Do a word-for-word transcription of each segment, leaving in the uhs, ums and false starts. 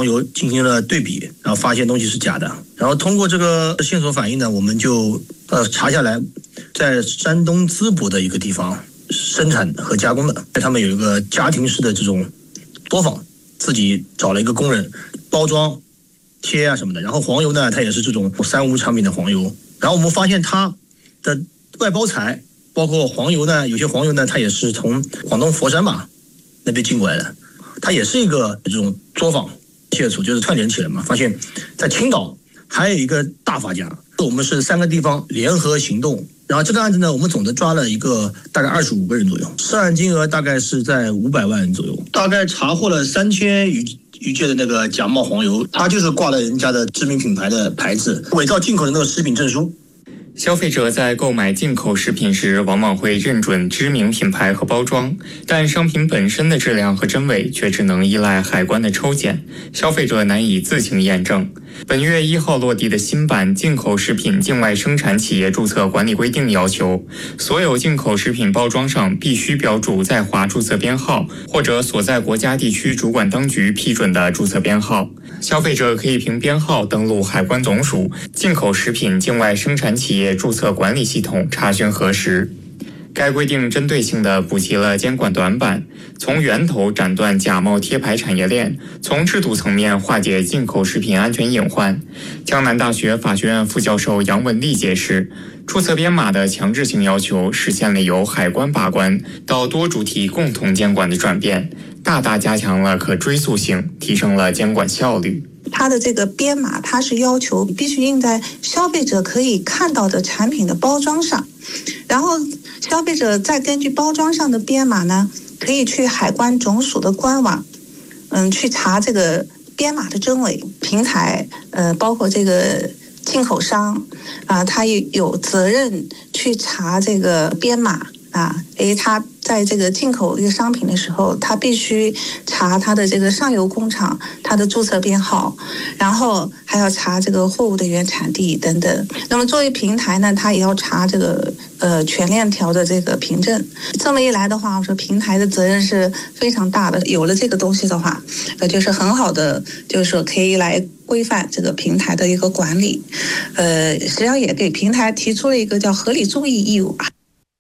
黄油进行了对比，然后发现东西是假的。然后通过这个线索反应呢，我们就呃查下来，在山东淄博的一个地方生产和加工的，他们有一个家庭式的这种作坊，自己找了一个工人包装、切啊什么的。然后黄油呢，它也是这种三无产品的黄油。然后我们发现它的外包材，包括黄油呢，有些黄油呢，它也是从广东佛山吧那边进过来的，它也是一个这种作坊切除，就是串联起来嘛。发现在青岛还有一个大发家，我们是三个地方联合行动。然后这个案子呢，我们总的抓了一个大概二十五个人左右，涉案金额大概是在五百万左右，大概查获了三千余余件的那个假冒黄油，它就是挂了人家的知名品牌的牌子，伪造进口的那个食品证书。 消费者在购买进口食品时，往往会认准知名品牌和包装，但商品本身的质量和真伪却只能依赖海关的抽检，消费者难以自行验证。本月一号落地的新版进口食品境外生产企业注册管理规定要求，所有进口食品包装上必须标注在华注册编号或者所在国家地区主管当局批准的注册编号。消费者可以凭编号登录海关总署进口食品境外生产企业注册管理系统查询核实。该规定针对性地补齐了监管短板，从源头斩断假冒贴牌产业链，从制度层面化解进口食品安全隐患。江南大学法学院副教授杨文丽解释，注册编码的强制性要求实现了由海关把关到多主体共同监管的转变，大大加强了可追溯性，提升了监管效率。 它的这个编码，它是要求必须印在消费者可以看到的产品的包装上，然后消费者再根据包装上的编码呢，可以去海关总署的官网，嗯，去查这个编码的真伪。平台，呃，包括这个进口商啊，他也有责任去查这个编码啊，诶，他在这个进口一个商品的时候，他必须查他的这个上游工厂它的注册编号，然后还要查这个货物的原产地等等。那么作为平台呢，它也要查这个呃全链条的这个凭证。这么一来的话，我说平台的责任是非常大的。有了这个东西的话，呃，就是很好的，就是说可以来规范这个平台的一个管理。呃，实际上也给平台提出了一个叫合理注意义务吧。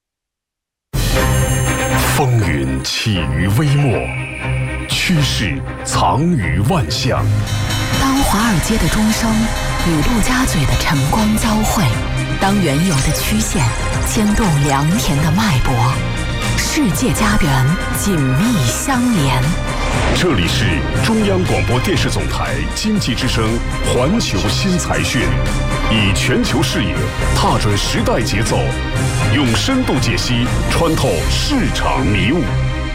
风云起于微末，趋势藏于万象。 当华尔街的钟声与陆家嘴的晨光交汇，当原有的曲线牵动良田的脉搏，世界家园紧密相连。 这里是中央广播电视总台经济之声环球新财讯，以全球视野踏准时代节奏，用深度解析穿透市场迷雾。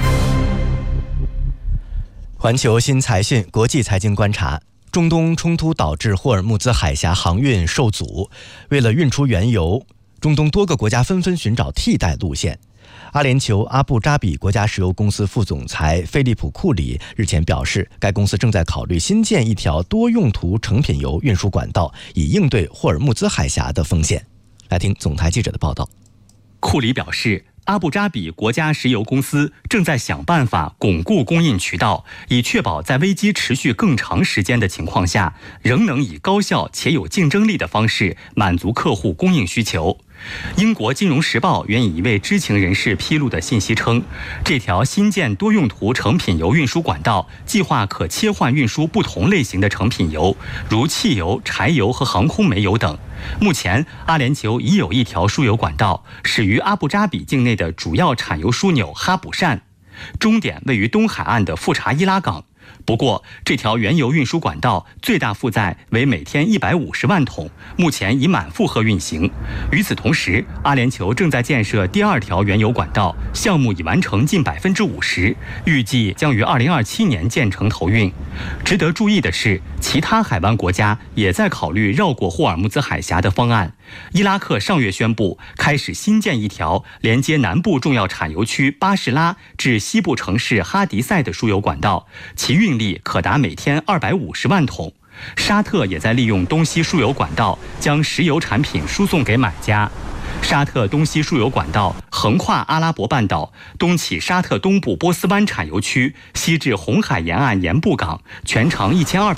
环球新财讯国际财经观察：中东冲突导致霍尔木兹海峡航运受阻，为了运出原油，中东多个国家纷纷寻找替代路线。阿联酋阿布扎比国家石油公司副总裁菲利普·库里日前表示，该公司正在考虑新建一条多用途成品油运输管道，以应对霍尔木兹海峡的风险。来听总台记者的报道。 库里表示，阿布扎比国家石油公司正在想办法巩固供应渠道，以确保在危机持续更长时间的情况下，仍能以高效且有竞争力的方式满足客户供应需求。英国金融时报援引一位知情人士披露的信息称，这条新建多用途成品油运输管道计划可切换运输不同类型的成品油，如汽油、柴油和航空煤油等。目前阿联酋已有一条输油管道始于阿布扎比境内的主要产油枢纽哈卜善，终点位于东海岸的富查伊拉港。不过，这条原油运输管道最大负载为每天一百五十万桶，目前已满负荷运行。与此同时，阿联酋正在建设第二条原油管道，项目已完成近百分之五十，预计将于二零二七年建成投运。值得注意的是，其他海湾国家也在考虑绕过霍尔木兹海峡的方案。伊拉克上月宣布开始新建一条连接南部重要产油区巴士拉至西部城市哈迪塞的输油管道，其运力可达每天二百五十万桶。沙特也在利用东西输油管道将石油产品输送给买家。沙特东西输油管道横跨阿拉伯半岛，东起沙特东部波斯湾产油区，西至红海沿岸盐布港，全长一千二百